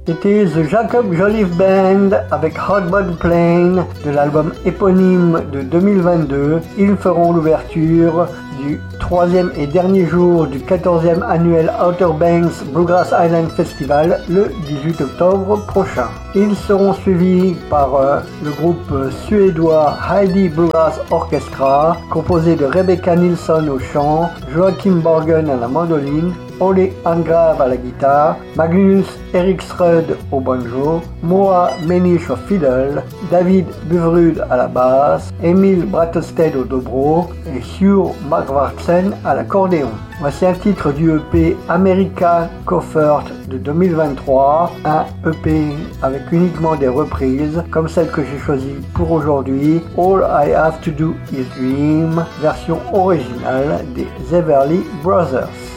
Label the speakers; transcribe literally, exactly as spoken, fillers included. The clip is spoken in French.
Speaker 1: It is the Jacob Joliffe Band avec Hotbod Plane de l'album éponyme de deux mille vingt-deux. Ils feront l'ouverture du troisième et dernier jour du quatorzième annuel Outer Banks Bluegrass Island Festival le dix-huit octobre prochain. Ils seront suivis par euh, le groupe suédois Heidi Bluegrass Orchestra, composé de Rebecca Nilsson au chant, Joachim Borgen à la mandoline, Ole Angrave à la guitare, Magnus Eriksrud au banjo, Moa Menish au fiddle, David Buvrud à la basse, Emil Brattested au dobro et Hugh Markvartsen à l'accordéon. Voici un titre du E P America Comfort de deux mille vingt-trois, un E P avec uniquement des reprises, comme celle que j'ai choisie pour aujourd'hui, All I Have to Do Is Dream, version originale des Everly Brothers.